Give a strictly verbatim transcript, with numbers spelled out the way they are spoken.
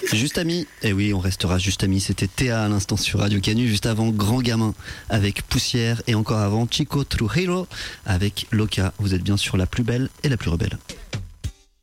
Juste Ami, et oui, on restera Juste Ami. C'était Théa à l'instant sur Radio Canu, juste avant Grand Gamin avec Poussière et encore avant Chico Trujillo avec Loca. Vous êtes bien sur la plus belle et la plus rebelle.